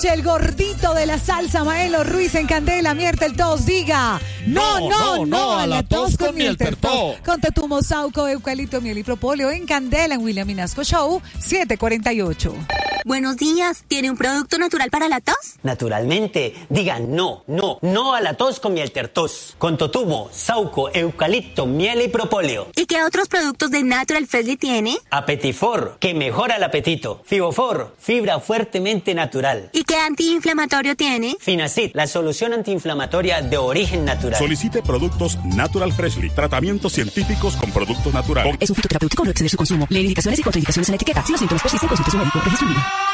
noche, el gordito de la salsa, Maelo Ruiz en Candela, mierte el tos, diga no a la tos con miel tertos. Con Tetumo, Sauco, eucalipto, miel y propóleo en Candela, en William Minasco Show, 748. Buenos días, ¿tiene un producto natural para la tos? Naturalmente, diga no a la tos con miel tertos. Con Totumo, Sauco, eucalipto, miel y propóleo. ¿Y qué otros productos de Natural Freshly tiene? Apetifor, que mejora el apetito. Fibofor, fibra fuertemente natural. ¿Y qué antiinflamatorio tiene? Finacid, la solución antiinflamatoria de origen natural. Solicite productos Natural Freshly, tratamientos científicos con productos naturales. Es un fitoterapéutico, no exceder su consumo. Lee indicaciones y contraindicaciones en la etiqueta. Si los síntomas persisten, consulte a su médico. Registro en línea.